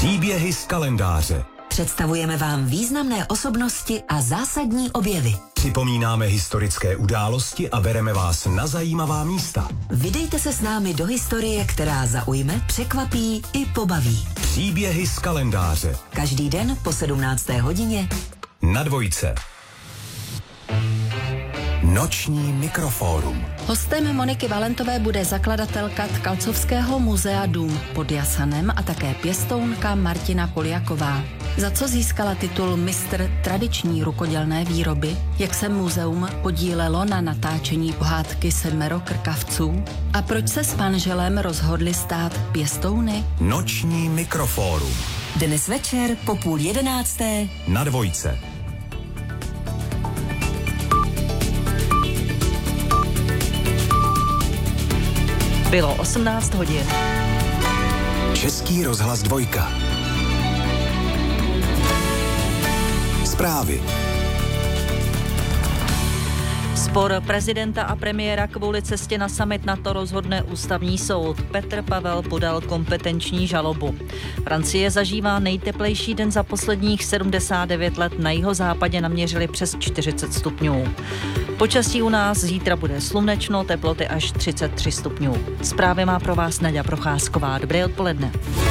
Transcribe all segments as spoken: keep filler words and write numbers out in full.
Příběhy z kalendáře. Představujeme vám významné osobnosti a zásadní objevy. Připomínáme historické události a bereme vás na zajímavá místa. Vydejte se s námi do historie, která zaujme, překvapí i pobaví. Příběhy z kalendáře. Každý den po sedmnácté hodině Na Dvojce. Noční mikrofórum. Hostem Moniky Valentové bude zakladatelka Tkalcovského muzea Dům pod Jasanem a také pěstounka Martina Poljaková. Za co získala titul mistr tradiční rukodělné výroby, jak se muzeum podílelo na natáčení pohádky Sedmero krkavců a proč se s manželem rozhodli stát pěstouny? Noční mikrofórum. Dnes večer po půl jedenácté Na Dvojce. Bylo osmnáct hodin. Český rozhlas Dvojka. Zprávy. Spor prezidenta a premiéra kvůli cestě na summit NATO rozhodne ústavní soud. Petr Pavel podal kompetenční žalobu. Francie zažívá nejteplejší den za posledních sedmdesát devět let. Na jihozápadě naměřili přes čtyřicet stupňů. Počasí u nás zítra bude slunečno, teploty až třicet tři stupňů. Zprávy má pro vás Naďa Procházková. Dobré odpoledne.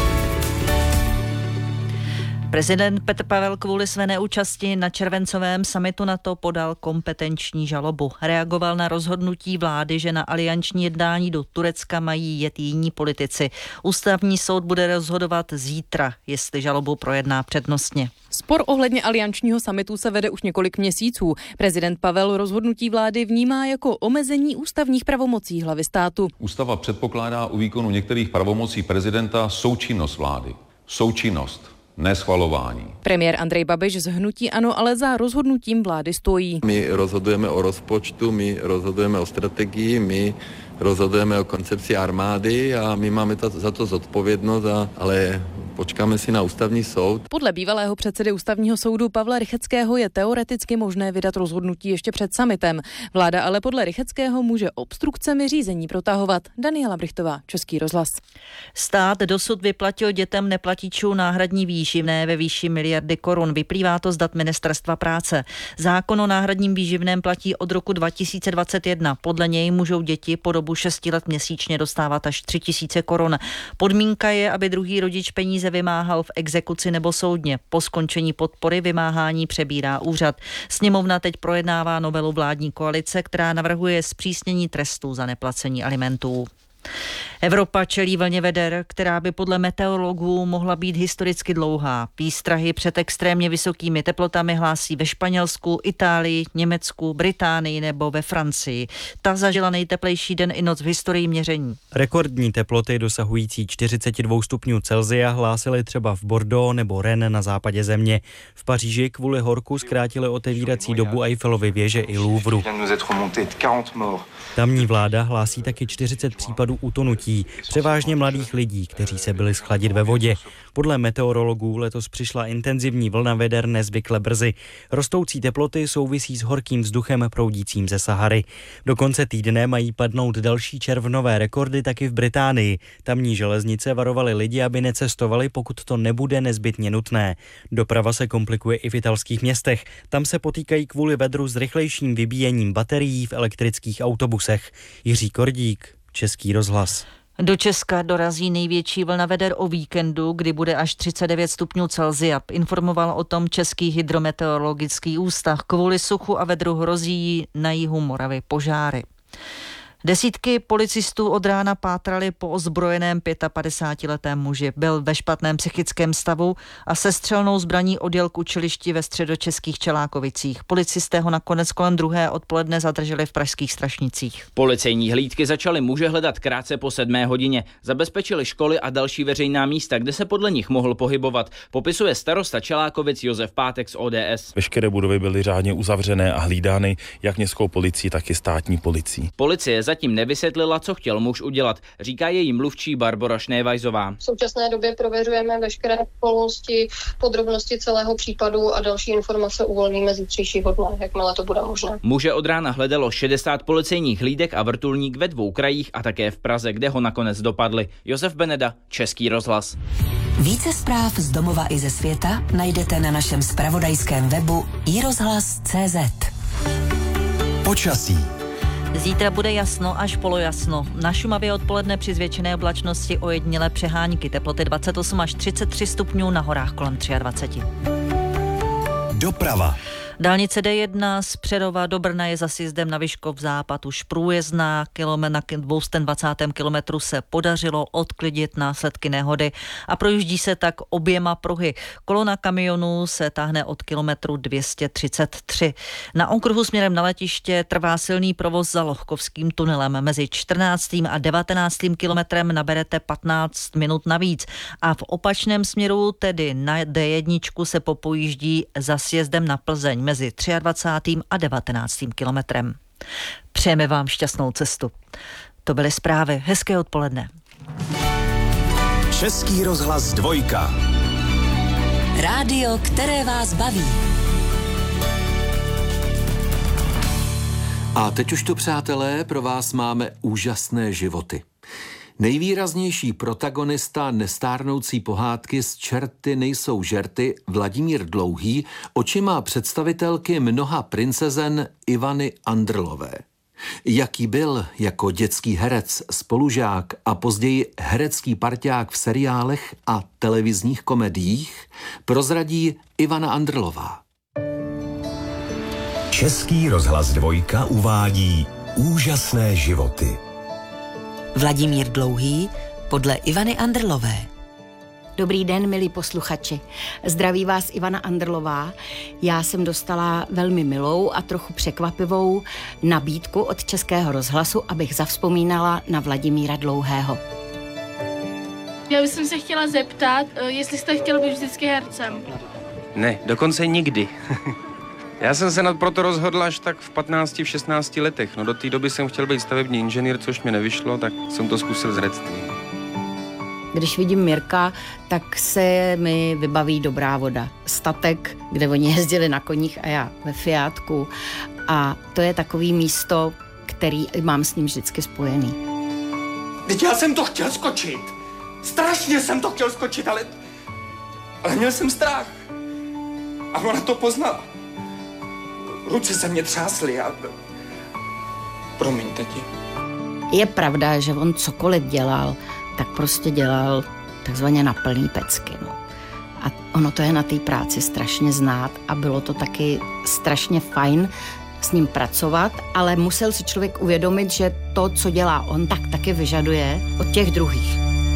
Prezident Petr Pavel kvůli své neúčasti na červencovém summitu NATO podal kompetenční žalobu. Reagoval na rozhodnutí vlády, že na alianční jednání do Turecka mají jet jiní politici. Ústavní soud bude rozhodovat zítra, jestli žalobu projedná přednostně. Spor ohledně aliančního summitu se vede už několik měsíců. Prezident Pavel rozhodnutí vlády vnímá jako omezení ústavních pravomocí hlavy státu. Ústava předpokládá u výkonu některých pravomocí prezidenta součinnost vlády. Součinnost. Neschvalování. Premiér Andrej Babiš z hnutí ANO ale za rozhodnutím vlády stojí. My rozhodujeme o rozpočtu, my rozhodujeme o strategii, my rozhodujeme o koncepci armády a my máme ta, za to zodpovědnost, a, ale počkáme si na ústavní soud. Podle bývalého předsedy ústavního soudu Pavla Rycheckého je teoreticky možné vydat rozhodnutí ještě před summitem. Vláda ale podle Rycheckého může obstrukcemi řízení protahovat. Daniela Brichtová, Český rozhlas. Stát dosud vyplatil dětem neplatičů náhradní výživné ve výši miliardy korun. Vyplývá to z dat Ministerstva práce. Zákon o náhradním výživném platí od roku dva tisíce dvacet jedna. Podle něj můžou děti po dobu šesti let měsíčně dostávat až tři tisíce korun. Podmínka je, aby druhý rodič peníze vymáhal v exekuci nebo soudně. Po skončení podpory vymáhání přebírá úřad. Sněmovna teď projednává novelu vládní koalice, která navrhuje zpřísnění trestů za neplacení alimentů. Evropa čelí vlně veder, která by podle meteorologů mohla být historicky dlouhá. Výstrahy před extrémně vysokými teplotami hlásí ve Španělsku, Itálii, Německu, Británii nebo ve Francii. Ta zažila nejteplejší den i noc v historii měření. Rekordní teploty dosahující čtyřicet dva stupňů Celsia hlásily třeba v Bordeaux nebo Rennes na západě země. V Paříži kvůli horku zkrátili otevírací dobu Eiffelovy věže i Louvru. Tamní vláda hlásí taky čtyřicet případů utonutí, převážně mladých lidí, kteří se byli schladit ve vodě. Podle meteorologů letos přišla intenzivní vlna veder nezvykle brzy. Rostoucí teploty souvisí s horkým vzduchem proudícím ze Sahary. Do konce týdne mají padnout další červnové rekordy taky v Británii. Tamní železnice varovaly lidi, aby necestovali, pokud to nebude nezbytně nutné. Doprava se komplikuje i v italských městech. Tam se potýkají kvůli vedru s rychlejším vybíjením baterií v elektrických autobusech. Jiří Kordík, Český rozhlas. Do Česka dorazí největší vlna veder o víkendu, kdy bude až třicet devět stupňů Celsia. Informoval o tom Český hydrometeorologický ústav. Kvůli suchu a vedru hrozí na jihu Moravy požáry. Desítky policistů od rána pátrali po ozbrojeném pětapadesátiletém muži. Byl ve špatném psychickém stavu a se střelnou zbraní odjel k učilišti ve středočeských Čelákovicích. Policisté ho nakonec kolem druhé odpoledne zadrželi v pražských Strašnicích. Policejní hlídky začaly muže hledat krátce po sedmé hodině. Zabezpečili školy a další veřejná místa, kde se podle nich mohl pohybovat. Popisuje starosta Čelákovic Josef Pátek z O D S. Veškeré budovy byly řádně uzavřené a hlídány jak městskou policií, tak i státní policií. Policie zatím nevysvětlila, co chtěl muž udělat, říká její mluvčí Barbora Šnévajzová. V současné době prověřujeme veškeré okolnosti, podrobnosti celého případu a další informace uvolníme zítřejšího dne, jakmile to bude možné. Muže od rána hledalo šedesát policejních hlídek a vrtulník ve dvou krajích a také v Praze, kde ho nakonec dopadli. Josef Beneda, Český rozhlas. Více zpráv z domova i ze světa najdete na našem zpravodajském webu i rozhlas tečka cé zet. Počasí. Zítra bude jasno až polojasno. Na Šumavě odpoledne při zvětšené oblačnosti ojedinělé přehánky, teploty dvacet osm až třicet tři stupňů, na horách kolem dvacet tři. Doprava. Dálnice D jedna z Přerova do Brna je za sjezdem na Vyškov západ už průjezdná. Kilometr na dvě stě dvacátém kilometru se podařilo odklidit následky nehody a projíždí se tak oběma pruhy. Kolona kamionů se táhne od kilometru dvě stě třicet tři. Na okruhu směrem na letiště trvá silný provoz za Lohkovským tunelem. Mezi čtrnáctým a devatenáctým kilometrem naberete patnáct minut navíc a v opačném směru, tedy na D jedna, se popojíždí za sjezdem na Plzeň mezi dvacátým třetím a devatenáctým kilometrem. Přejeme vám šťastnou cestu. To byly zprávy. Hezké odpoledne. Český rozhlas dvojka. Rádio, které vás baví. A teď už to, přátelé, pro vás máme úžasné životy. Nejvýraznější protagonista nestárnoucí pohádky Z čerty nejsou žerty, Vladimír Dlouhý, očima představitelky mnoha princezen Ivany Andrlové. Jaký byl jako dětský herec, spolužák a později herecký parťák v seriálech a televizních komediích, prozradí Ivana Andrlová. Český rozhlas dvojka uvádí úžasné životy. Vladimír Dlouhý podle Ivany Andrlové. Dobrý den, milí posluchači. Zdraví vás Ivana Andrlová. Já jsem dostala velmi milou a trochu překvapivou nabídku od Českého rozhlasu, abych zavzpomínala na Vladimíra Dlouhého. Já bych se chtěla zeptat, jestli jste chtěl být vždycky hercem. Ne, dokonce nikdy. Já jsem se proto rozhodl až tak v patnácti, v šestnácti letech. No do té doby jsem chtěl být stavební inženýr, což mi nevyšlo, tak jsem to zkusil s herectvím. Když vidím Mirka, tak se mi vybaví Dobrá voda. Statek, kde oni jezdili na koních a já ve Fiatku. A to je takový místo, který mám s ním vždycky spojený. Teď já jsem to chtěl skočit. Strašně jsem to chtěl skočit, ale... Ale měl jsem strach. A ona to poznala. Ruce se mě třásly a... Promiň, tati. Je pravda, že on cokoliv dělal, tak prostě dělal takzvaně na plný pecky. No. A ono to je na té práci strašně znát a bylo to taky strašně fajn s ním pracovat, ale musel si člověk uvědomit, že to, co dělá on, tak taky vyžaduje od těch druhých.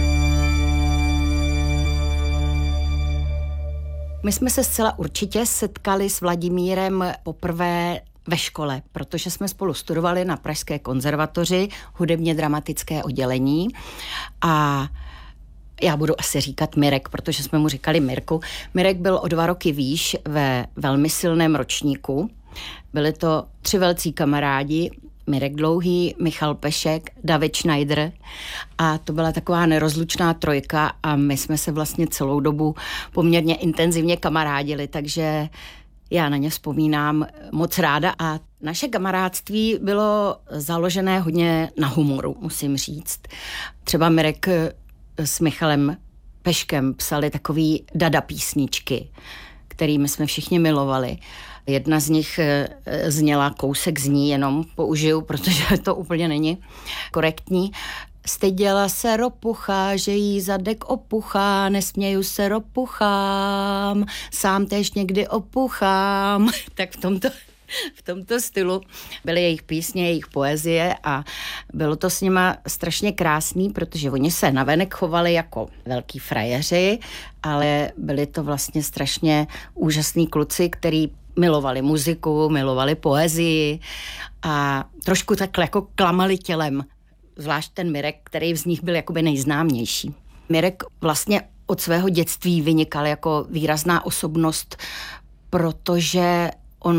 My jsme se zcela určitě setkali s Vladimírem poprvé ve škole, protože jsme spolu studovali na Pražské konzervatoři hudebně dramatické oddělení a já budu asi říkat Mirek, protože jsme mu říkali Mirku. Mirek byl o dva roky výš ve velmi silném ročníku. Byli to tři velcí kamarádi, Mirek Dlouhý, Michal Pešek, David Schneider a to byla taková nerozlučná trojka a my jsme se vlastně celou dobu poměrně intenzivně kamarádili, takže já na ně vzpomínám moc ráda a naše kamarádství bylo založené hodně na humoru, musím říct. Třeba Mirek s Michalem Peškem psali takový dada písničky, kterými jsme všichni milovali. Jedna z nich zněla, kousek z ní, jenom použiju, protože to úplně není korektní. Styděla se ropucha, že jí zadek opuchá, nesměju se ropuchám, sám též někdy opuchám. Tak v tomto, v tomto stylu byly jejich písně, jejich poezie a bylo to s nima strašně krásný, protože oni se navenek chovali jako velký frajeři, ale byli to vlastně strašně úžasní kluci, který milovali muziku, milovali poezii a trošku takhle jako klamali tělem. Zvlášť ten Mirek, který z nich byl jakoby nejznámější. Mirek vlastně od svého dětství vynikal jako výrazná osobnost, protože on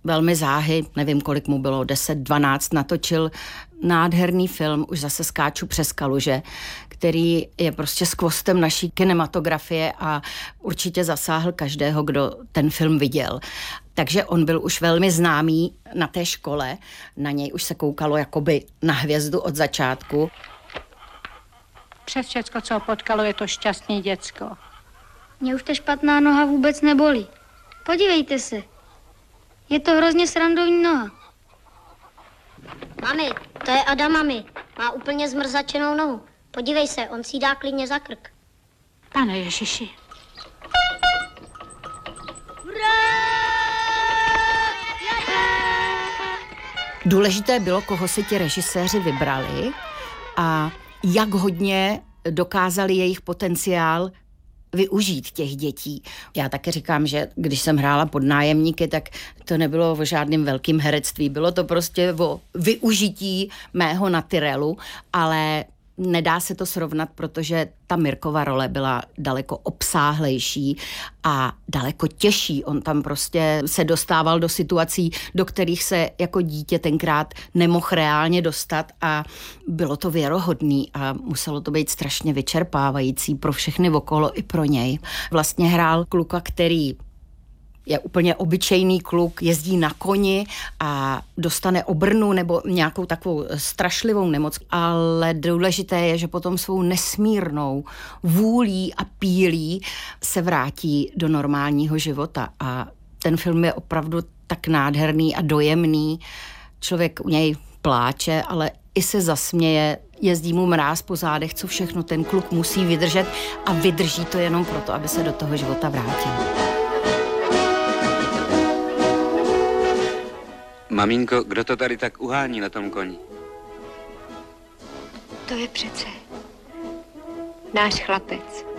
velmi záhy, nevím, kolik mu bylo, deset, dvanáct, natočil nádherný film, už zase skáču přes kaluže, který je prostě skvostem naší kinematografie a určitě zasáhl každého, kdo ten film viděl. Takže on byl už velmi známý na té škole, na něj už se koukalo jakoby na hvězdu od začátku. Přes všecko, co ho potkalo, je to šťastný děcko. Mě už ta špatná noha vůbec nebolí. Podívejte se. Je to hrozně srandovní noha. Mami, to je Adam, mami. Má úplně zmrzačenou nohu. Podívej se, on si dá klidně za krk. Pane Ježiši. Důležité bylo, koho si ti režiséři vybrali a jak hodně dokázali jejich potenciál využít těch dětí. Já taky říkám, že když jsem hrála Podnájemníky, tak to nebylo o žádným velkým herectví. Bylo to prostě o využití mého natyrelu, ale nedá se to srovnat, protože ta Mirkova role byla daleko obsáhlejší a daleko těžší. On tam prostě se dostával do situací, do kterých se jako dítě tenkrát nemohl reálně dostat a bylo to věrohodný a muselo to být strašně vyčerpávající pro všechny okolo i pro něj. Vlastně hrál kluka, který je úplně obyčejný kluk, jezdí na koni a dostane obrnu nebo nějakou takovou strašlivou nemoc. Ale důležité je, že potom svou nesmírnou vůlí a pílí se vrátí do normálního života. A ten film je opravdu tak nádherný a dojemný. Člověk u něj pláče, ale i se zasměje, jezdí mu mráz po zádech, co všechno ten kluk musí vydržet a vydrží to jenom proto, aby se do toho života vrátil. Maminko, kdo to tady tak uhání na tom koni? To je přece náš chlapec.